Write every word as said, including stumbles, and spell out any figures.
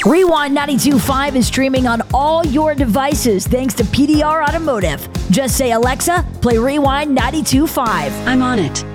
Rewind ninety-two point five is streaming on all your devices thanks to P D R Automotive. Just say, Alexa, play Rewind ninety-two point five. I'm on it.